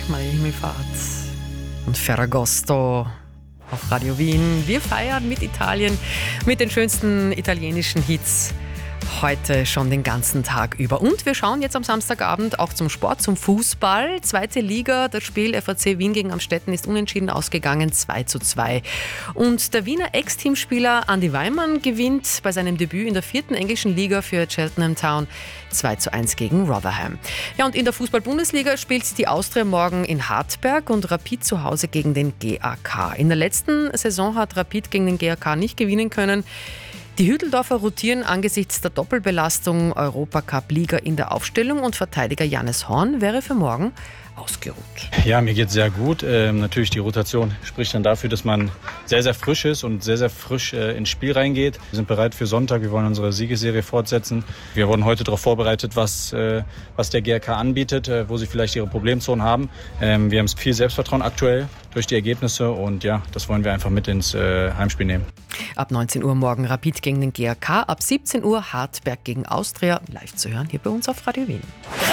Maria Himmelfahrt und Ferragosto auf Radio Wien. Wir feiern mit Italien, mit den schönsten italienischen Hits. Heute schon den ganzen Tag über. Und wir schauen jetzt am Samstagabend auch zum Sport, zum Fußball. 2. Liga, das Spiel FAC Wien gegen Amstetten ist unentschieden ausgegangen, 2:2. Und der Wiener Ex-Teamspieler Andi Weimann gewinnt bei seinem Debüt in der 4. englischen Liga für Cheltenham Town 2:1 gegen Rotherham. Ja, und in der Fußball-Bundesliga spielt die Austria morgen in Hartberg und Rapid zu Hause gegen den GAK. In der letzten Saison hat Rapid gegen den GAK nicht gewinnen können. Die Hütteldorfer rotieren angesichts der Doppelbelastung Europacup-Liga in der Aufstellung und Verteidiger Jannes Horn wäre für morgen ausgeruht. Ja, mir geht's sehr gut. Natürlich die Rotation spricht dann dafür, dass man sehr, sehr frisch ist und sehr, sehr frisch ins Spiel reingeht. Wir sind bereit für Sonntag. Wir wollen unsere Siegesserie fortsetzen. Wir wurden heute darauf vorbereitet, was der GRK anbietet, wo sie vielleicht ihre Problemzonen haben. Wir haben viel Selbstvertrauen aktuell durch die Ergebnisse und ja, das wollen wir einfach mit ins Heimspiel nehmen. Ab 19 Uhr morgen Rapid gegen den GRK, ab 17 Uhr Hartberg gegen Austria. Live zu hören hier bei uns auf Radio Wien.